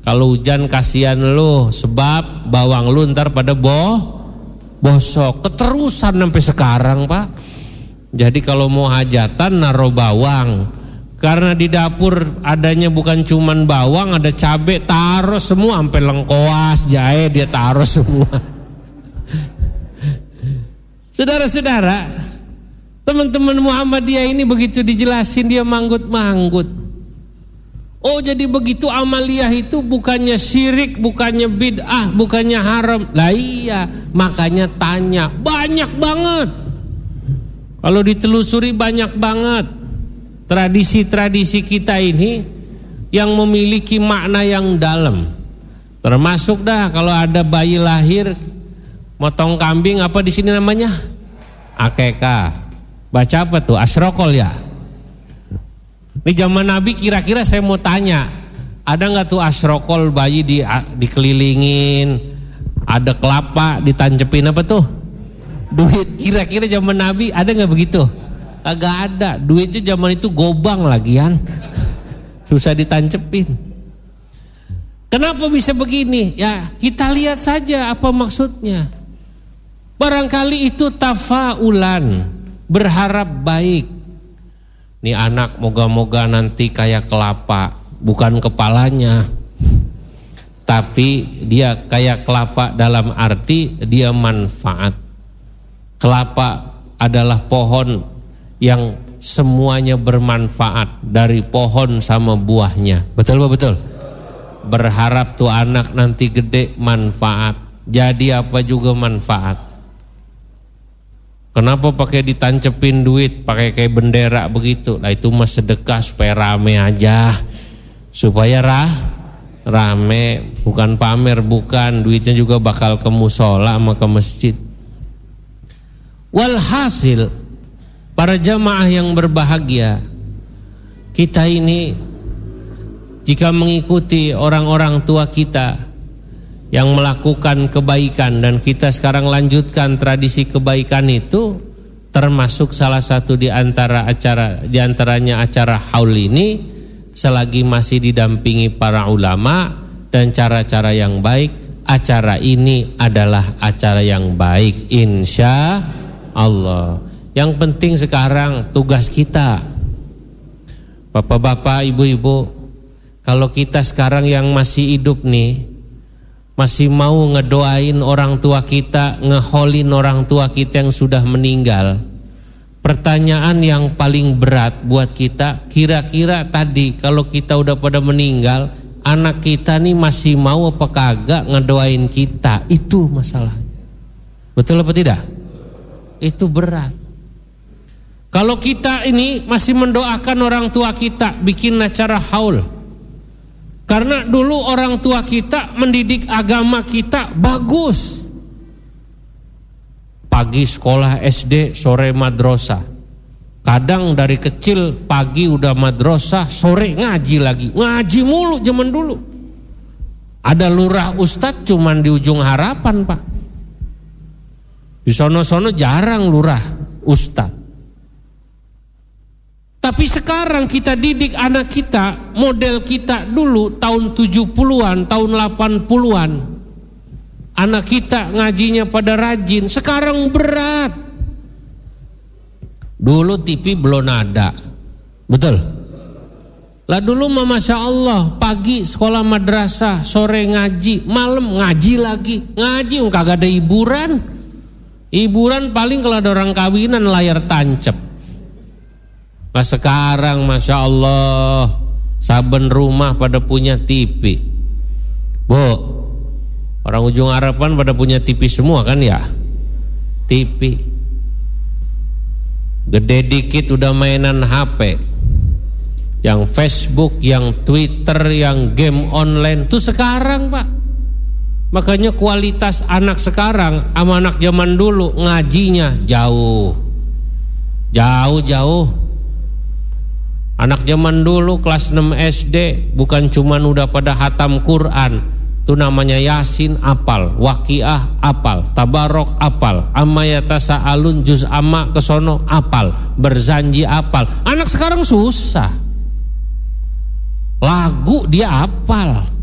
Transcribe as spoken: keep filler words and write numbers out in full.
Kalau hujan kasihan lu, sebab bawang lu ntar pada boh bosok. Keterusan sampai sekarang, Pak. Jadi kalau mau hajatan naruh bawang. Karena di dapur adanya bukan cuman bawang, ada cabai, taruh semua sampai lengkoas, jahe dia taruh semua. Saudara-saudara, teman-teman Muhammadiyah ini begitu dijelasin dia manggut-manggut. Oh, jadi begitu amaliyah itu bukannya syirik, bukannya bid'ah, bukannya haram. Lah iya, makanya tanya, banyak banget. Kalau ditelusuri banyak banget tradisi-tradisi kita ini yang memiliki makna yang dalam. Termasuk dah kalau ada bayi lahir motong kambing, apa di sini namanya? Akekah. Baca apa tuh? Asyrokol ya. Ini zaman Nabi, kira-kira saya mau tanya, ada nggak tuh asyrokol bayi di dikelilingin, ada kelapa ditancepin apa tuh? Duit. Kira-kira zaman Nabi ada nggak begitu? Agak ada. Duitnya zaman itu gobang lagian, susah ditancepin. Kenapa bisa begini? Ya kita lihat saja apa maksudnya. Barangkali itu tafaulan, berharap baik. Nih anak moga-moga nanti kayak kelapa, bukan kepalanya, tapi dia kayak kelapa dalam arti dia manfaat. Kelapa adalah pohon yang semuanya bermanfaat, dari pohon sama buahnya. Betul betul. Berharap tuh anak nanti gede manfaat, jadi apa juga manfaat. Kenapa pakai ditancepin duit, pakai kayak bendera begitu? Nah itu mah sedekah supaya rame aja, supaya rah, rame, bukan pamer, bukan. Duitnya juga bakal ke musola sama ke masjid. Walhasil, para jamaah yang berbahagia, kita ini jika mengikuti orang-orang tua kita yang melakukan kebaikan, dan kita sekarang lanjutkan tradisi kebaikan itu, termasuk salah satu di antara acara di antaranya acara haul ini, selagi masih didampingi para ulama dan cara-cara yang baik, acara ini adalah acara yang baik insya Allah. Yang penting sekarang tugas kita, bapak-bapak, ibu-ibu, kalau kita sekarang yang masih hidup nih masih mau ngedoain orang tua kita, ngeholin orang tua kita yang sudah meninggal, pertanyaan yang paling berat buat kita, kira-kira tadi kalau kita udah pada meninggal, anak kita nih masih mau apa kagak ngedoain kita? Itu masalahnya. Betul apa tidak? Itu berat. Kalau kita ini masih mendoakan orang tua kita, bikin acara haul, karena dulu orang tua kita mendidik agama kita bagus. Pagi sekolah S D, sore madrasah. Kadang dari kecil pagi udah madrasah, sore ngaji lagi. Ngaji mulu zaman dulu. Ada lurah ustadz cuman di ujung harapan, Pak. Di sono-sono jarang lurah ustadz. Tapi sekarang kita didik anak kita, model kita dulu tahun tujuh puluhan, tahun delapan puluhan. Anak kita ngajinya pada rajin, sekarang berat. Dulu T V belum ada. Betul? Lah dulu mah Masya Allah, pagi sekolah madrasah, sore ngaji, malam ngaji lagi. Ngaji kagak ada hiburan. Hiburan paling kalau ada orang kawinan layar tancap. Nah sekarang Masya Allah, saben rumah pada punya T V. Bu, orang ujung harapan pada punya T V semua kan ya? T V. Gede dikit udah mainan H P. Yang Facebook, yang Twitter, yang game online. Tuh sekarang, Pak. Makanya kualitas anak sekarang sama anak zaman dulu ngajinya jauh. Jauh-jauh. Anak zaman dulu kelas enam S D bukan cuman udah pada hatam Quran, itu namanya Yasin apal, Waqiah apal, Tabarok apal, Amma yatasaalun juz amma kesono apal, Berzanji apal. Anak sekarang susah. Lagu dia apal.